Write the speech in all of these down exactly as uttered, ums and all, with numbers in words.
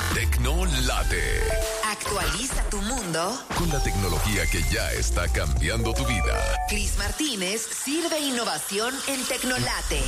Tecnolate. Actualiza tu mundo Con la tecnología que ya está cambiando tu vida. Cris Martínez sirve innovación en Tecnolate.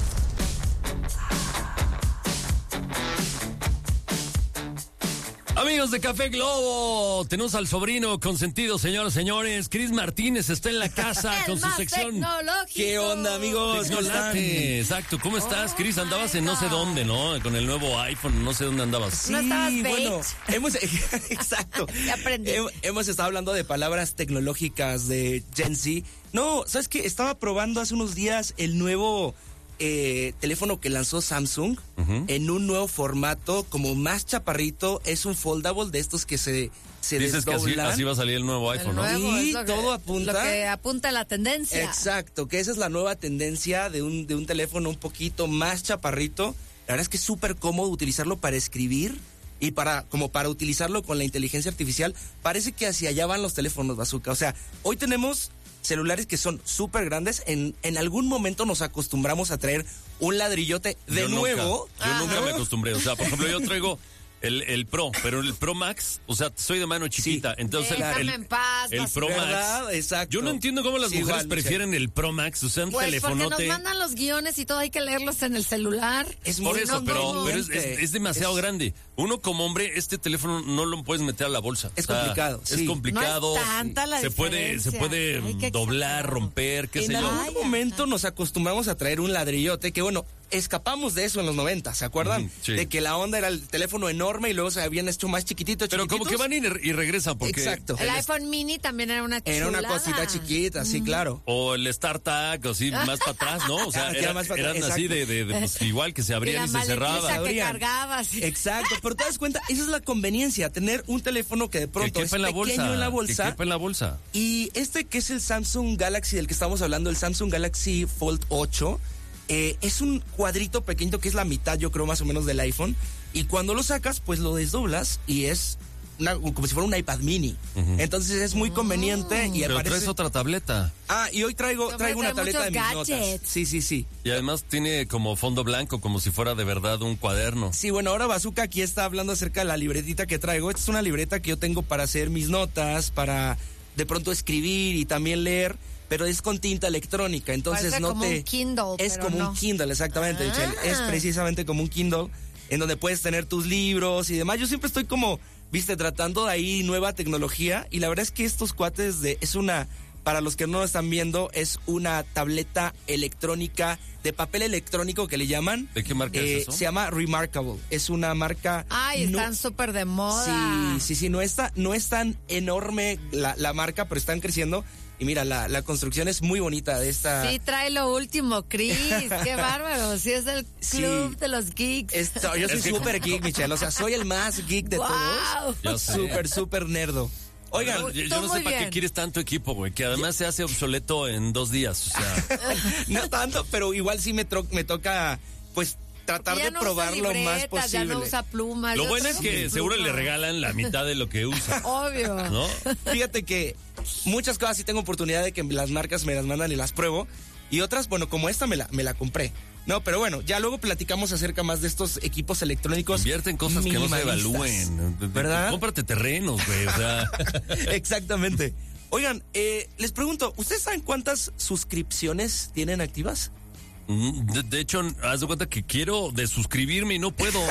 Amigos de Café Globo, tenemos al sobrino consentido, señoras y señores. Cris Martínez está en la casa El con su más sección. tecnológico. ¿Qué onda, amigos? ¿Cómo están? Tecnolate. Exacto, ¿cómo estás, Cris? Oh, Andabas my en no sé God. dónde, ¿no? Con el nuevo iPhone, no sé dónde andabas. Sí, ¿No estabas baked? bueno, hemos, exacto. Ya aprendí. Hem- hemos estado hablando de palabras tecnológicas de Gen Z. No, ¿sabes qué? Estaba probando hace unos días el nuevo eh, teléfono que lanzó Samsung Ujú. en un nuevo formato, como más chaparrito. Es un foldable de estos que se, se Dices que así, desdoblan. así va a salir el nuevo El iPhone, ¿no? nuevo Y es lo que- todo apunta- Lo que apunta la tendencia. Exacto, que esa es la nueva tendencia de un, de un teléfono un poquito más chaparrito. La verdad es que es súper cómodo utilizarlo para escribir y para como para utilizarlo con la inteligencia artificial. Parece que hacia allá van los teléfonos, Bazooka. O sea, hoy tenemos celulares que son súper grandes. En, en algún momento nos acostumbramos a traer un ladrillote de Yo nuevo. Nunca, yo nunca me acostumbré. O sea, por ejemplo, yo traigo el, el Pro, pero el Pro Max, o sea, soy de mano chiquita. Entonces, Déjame el, en paz, el vas- Pro Max. ¿Verdad? Exacto. Yo no entiendo cómo las Sí, mujeres igual, prefieren el Pro Max, o sea, un Pues porque telefonote. nos mandan los guiones y todo, hay que leerlos en el celular. Es Por muy eso, pero, pero es, conveniente. es- es demasiado Es- grande. Uno como hombre, este teléfono no lo puedes meter a la bolsa. Es complicado, Es sí. complicado. No es tanta la se puede, se diferencia. puede Ay, qué doblar, exagerado. romper, qué sé En yo. algún Ay, momento ajá. nos acostumbramos a traer un ladrillote que, bueno, escapamos de eso en los noventa, ¿se acuerdan? Ujú, sí. De que la onda era el teléfono enorme y luego se habían hecho más chiquititos, Pero como que van y, y regresan porque Exacto. El iPhone mini también era una Era una chulada. cosita chiquita, sí, claro. o el StarTag, o así, más para atrás, ¿no? O sea, Ah, que era- era más para eran atrás, así de, de- de, pues, igual que se Y abrían la y, se maletita cerraban. que Abrían. cargabas. Exacto, pero te das cuenta, esa es la conveniencia, tener un teléfono que de Que pronto es quepa en la pequeño bolsa. en la Que bolsa. quepa en la bolsa. Y este que es el Samsung Galaxy del que estamos hablando, el Samsung Galaxy Fold ocho, eh, es un cuadrito pequeñito que es la mitad, yo creo, más o menos del iPhone. Y cuando lo sacas, pues lo desdoblas y es una- como si fuera un iPad mini. Ujú. Entonces es muy conveniente y Pero aparece... traes otra tableta. Ah, y hoy traigo, Hombre, traigo una trae tableta de mis muchos notas. gadgets. Sí, sí, sí. Y además tiene como fondo blanco, como si fuera de verdad un cuaderno. Sí, bueno, ahora Bazooka aquí está hablando acerca de la libretita que traigo. Esta es una libreta que yo tengo para hacer mis notas, para de pronto escribir y también leer, pero es con tinta electrónica, entonces Parece no como te... un Kindle, Es pero como no. un Kindle, exactamente, Ah. Michelle. Es precisamente como un Kindle en donde puedes tener tus libros y demás. Yo siempre estoy como, viste, tratando de ahí nueva tecnología y la verdad es que estos cuates de... Es una... Para los que no lo están viendo, es una tableta electrónica de papel electrónico que le llaman. ¿De qué marca Eh, es eso? Se llama Remarkable. Es una marca... Ay, no- están súper de moda. Sí, sí, sí, no está, no es tan enorme la, la marca, pero están creciendo. Y mira, la, la construcción es muy bonita de esta... Sí, trae lo último, Chris. Qué bárbaro. Sí, es del club Sí. de los geeks. Esto- yo soy Es que- súper geek, Michelle. O sea, soy el más geek de Wow. todos. Ya sé. Súper, súper nerdo. Oigan, yo, yo tú no muy sé para qué bien. quieres tanto equipo, güey, que además se hace obsoleto en dos días. O sea, no tanto, pero igual sí me, tro- me toca, pues, tratar Ya de no probar usa lo más libretas, posible. Ya no usa plumas. lo yo bueno es traigo que mi seguro pluma. le regalan la mitad de lo que usa, Obvio. ¿no? Fíjate que muchas cosas sí tengo oportunidad de que las marcas me las mandan y las pruebo. Y otras, bueno, como esta me la, me la compré. No, pero bueno, ya luego platicamos acerca más de estos equipos electrónicos. Invierte en cosas que no se minimalistas. evalúen. ¿Verdad? Cómprate terrenos, güey, o sea. Exactamente. Oigan, eh, les pregunto, ¿ustedes saben cuántas suscripciones tienen activas? mm, De, de hecho, haz de cuenta que quiero desuscribirme y no puedo.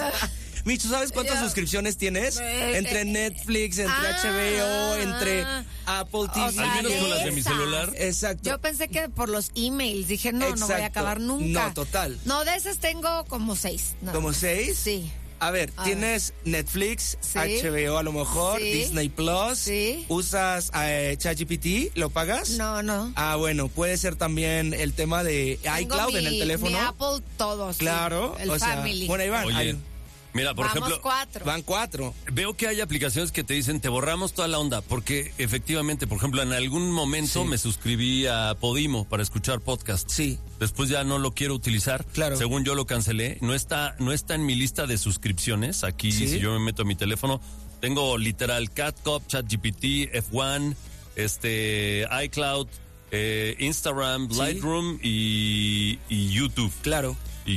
Micho, ¿sabes cuántas Yo- suscripciones tienes? Eh, Entre eh, Netflix, entre ah, H B O, entre Apple T V. o sea, Al menos con las de mi esas. celular. Exacto. Yo pensé que por los emails. Dije, no, no voy a Exacto. acabar nunca. No, total. No, de esas tengo como seis. nada ¿Como más. seis? Sí. A ver, A tienes Netflix, Sí. H B O a lo mejor, Sí. Disney Plus. Sí. ¿Usas eh, ChatGPT? ¿Lo pagas? No, no. Ah, bueno, puede ser también el tema de Tengo iCloud mi, en el teléfono. Mi Apple, todos. sí. Claro, El o sea, Family. bueno, ahí van. Oye, ahí mira, por Vamos ejemplo, cuatro. van cuatro. veo que hay aplicaciones que te dicen te borramos toda la onda, porque efectivamente, por ejemplo, en algún momento Sí. me suscribí a Podimo para escuchar podcast. Sí. Después ya no lo quiero utilizar. Claro. Según yo lo cancelé. No está, no está en mi lista de suscripciones. Aquí, Sí. si yo me meto a mi teléfono, tengo literal CatCop, ChatGPT, F uno, este, iCloud, eh, Instagram, Sí. Lightroom y, y YouTube. Claro. Y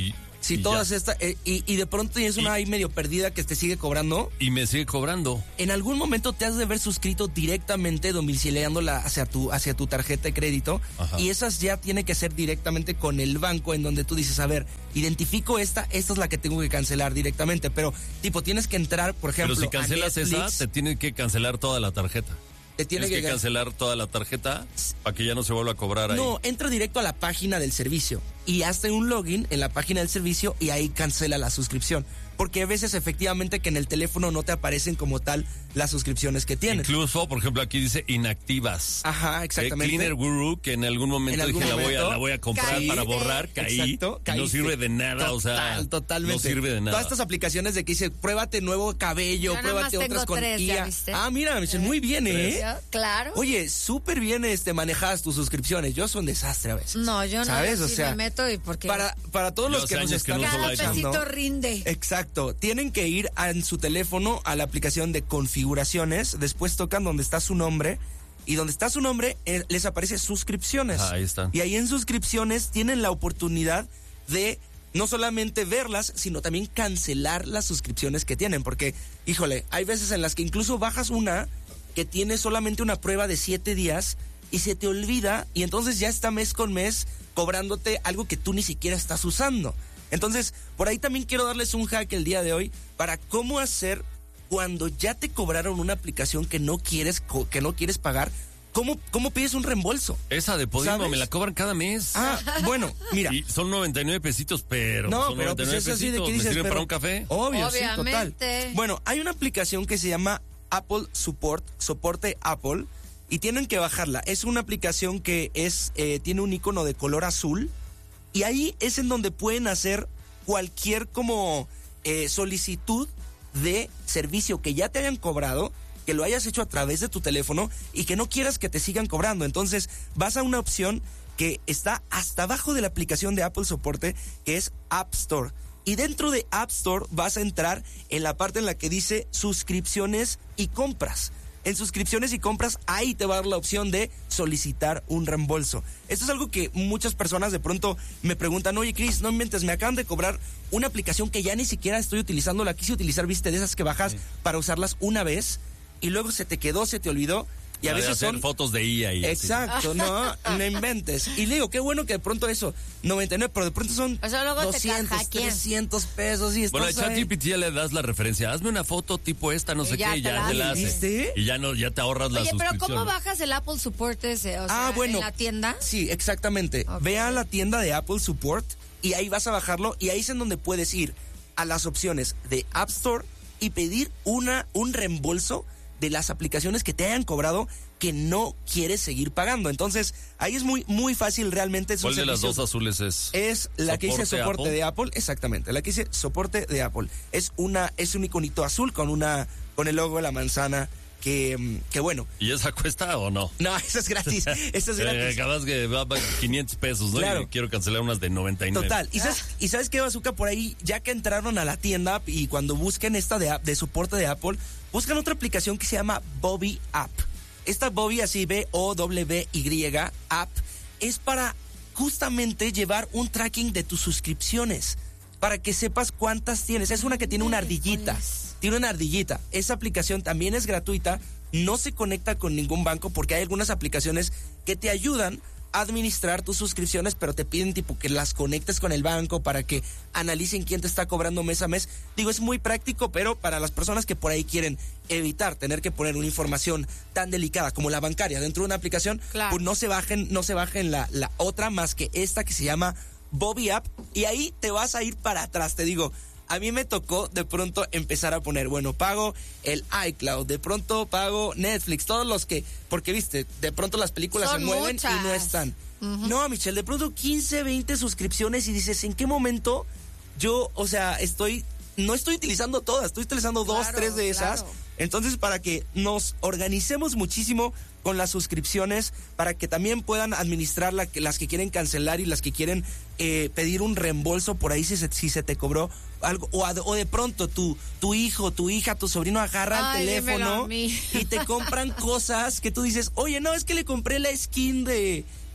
Sí, y todas ya. estas. Eh, y, y de pronto tienes una Y- ahí medio perdida que te sigue cobrando. Y me sigue cobrando. En algún momento te has de haber suscrito directamente domiciliándola hacia tu, hacia tu tarjeta de crédito. Ajá. Y esas ya tiene que ser directamente con el banco, en donde tú dices, a ver, identifico esta, esta es la que tengo que cancelar directamente. Pero, tipo, tienes que entrar, por ejemplo, Pero si a cancelas esa, Netflix, te tienen que cancelar toda la tarjeta. te tiene Tienes que, que cancelar toda la tarjeta para que ya no se vuelva a cobrar ahí. No, entra directo a la página del servicio y hazte un login en la página del servicio y ahí cancela la suscripción. Porque a veces efectivamente que en el teléfono no te aparecen como tal las suscripciones que tienes. Incluso, por ejemplo, aquí dice inactivas. Ajá, exactamente. Eh, Cleaner Guru, que en algún momento En algún dije, la voy, a, momento la voy a comprar caíste. para borrar, caí. Exacto, y no caíste. sirve de nada, o sea. Total, totalmente. No sirve de nada. Todas estas aplicaciones de que dice, pruébate nuevo cabello, Yo nada pruébate más otras tengo con tres, I ¿ya A. viste? Ah, mira, Michelle, muy bien, ¿eh? Yo, claro. Oye, súper bien este, manejadas tus suscripciones. Yo soy un desastre a veces. No, yo no. ¿Sabes? yo O sí sea, me meto y porque Para, para todos Yo los que hace nos años que están no uso cada iPhone. pesito rinde. Exacto, tienen que ir a, en su teléfono a la aplicación de configuraciones, después tocan donde está su nombre y donde está su nombre eh, les aparece suscripciones. Ah, ahí están. Y ahí en suscripciones tienen la oportunidad de no solamente verlas, sino también cancelar las suscripciones que tienen, porque, híjole, hay veces en las que incluso bajas una que tiene solamente una prueba de siete días y se te olvida y entonces ya está mes con mes cobrándote algo que tú ni siquiera estás usando. Entonces, por ahí también quiero darles un hack el día de hoy para cómo hacer cuando ya te cobraron una aplicación que no quieres co- que no quieres pagar, ¿cómo, cómo pides un reembolso? Esa de Podimo ¿Sabes? me la cobran cada mes. Ah, bueno, mira. Y son noventa y nueve pesitos, pero No, son pero pues noventa y nueve es así de pesitos. que ¿Me dices, sirven pero- para un café? Obvio, sí, total. Obviamente. Bueno, hay una aplicación que se llama Apple Support, soporte Apple, y tienen que bajarla. Es una aplicación que es eh, tiene un icono de color azul y ahí es en donde pueden hacer cualquier como eh, solicitud de servicio que ya te hayan cobrado, que lo hayas hecho a través de tu teléfono y que no quieras que te sigan cobrando. Entonces vas a una opción que está hasta abajo de la aplicación de Apple Soporte, que es App Store. Y dentro de App Store vas a entrar en la parte en la que dice suscripciones y compras. En suscripciones y compras, ahí te va a dar la opción de solicitar un reembolso. Esto es algo que muchas personas de pronto me preguntan, oye, Cris, no inventes, me acaban de cobrar una aplicación que ya ni siquiera estoy utilizando, la quise utilizar, viste, de esas que bajas sí. para usarlas una vez y luego se te quedó, se te olvidó. Y a La de veces hacer son fotos de I A y exacto, así. no, no inventes. Y le digo, qué bueno que de pronto eso, noventa y nueve, pero de pronto son o sea, luego doscientos, te trescientos pesos y estás Bueno, a ahí. ChatGPT ya le das la referencia. Hazme una foto tipo esta, no Y sé ya qué, te ya la te la hace. hace. ¿Viste? Y ya no, ya te ahorras la Oye, pero suscripción. ¿cómo bajas el Apple Support ese? O sea, Ah, bueno. ¿en la tienda? Sí, exactamente. Ok. Ve a la tienda de Apple Support y ahí vas a bajarlo y ahí es en donde puedes ir a las opciones de App Store y pedir una un reembolso de las aplicaciones que te hayan cobrado que no quieres seguir pagando. Entonces, ahí es muy muy fácil realmente. Es un ¿Cuál de las servicio- dos azules es? Es la que dice ¿Soporte soporte Apple? de Apple, exactamente, la que dice soporte de Apple. Es una es un iconito azul con una con el logo de la manzana que mm, que bueno. ¿Y esa cuesta o no? No, esa es gratis. Esa es Eh, gratis. acabas que va a quinientos pesos, ¿no? Claro. Y quiero cancelar unas de noventa y nueve. Total. ¿Y sabes, ¿Y sabes qué, Bazooka? Por ahí, ya que entraron a la tienda y cuando busquen esta de, app- de soporte de Apple, buscan otra aplicación que se llama Bobby App. Esta Bobby, así B O W Y App, es para justamente llevar un tracking de tus suscripciones, para que sepas cuántas tienes. Es una que tiene una ardillita. Tiene una ardillita. Esa aplicación también es gratuita, no se conecta con ningún banco porque hay algunas aplicaciones que te ayudan a administrar tus suscripciones, pero te piden tipo que las conectes con el banco para que analicen quién te está cobrando mes a mes. Digo, es muy práctico, pero para las personas que por ahí quieren evitar tener que poner una información tan delicada como la bancaria dentro de una aplicación, Claro. pues no se bajen, no se bajen la, la otra más que esta que se llama Bobby App, y ahí te vas a ir para atrás, te digo. A mí me tocó de pronto empezar a poner, bueno, pago el iCloud, de pronto pago Netflix, todos los que, porque viste, de pronto las películas Son se mueven muchas. y no están. No, Michelle, de pronto quince, veinte suscripciones y dices, ¿en qué momento yo, o sea, estoy, no estoy utilizando todas, estoy utilizando dos, Claro, tres de esas? claro. Entonces, para que nos organicemos muchísimo con las suscripciones, para que también puedan administrar la, que- las que quieren cancelar y las que quieren eh, pedir un reembolso por ahí si se, si se te cobró algo, o, a- o de pronto tu, tu hijo, tu hija, tu sobrino agarra Ay, el dímelo teléfono a mí. y te compran cosas que tú dices, oye, no, es que le compré la skin de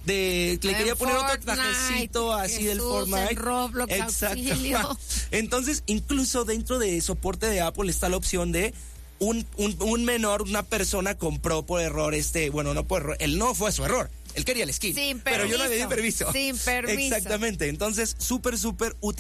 de le En quería poner otro Fortnite, trajecito así del Jesús, Fortnite. en Roblox, auxilio. Entonces, incluso dentro de soporte de Apple está la opción de un, un, un menor, una persona compró por error este, bueno, no por error, él no fue su error. Él quería el skin, Sin pero yo no le di permiso, permiso. sin permiso. Exactamente. Entonces, súper, súper útil.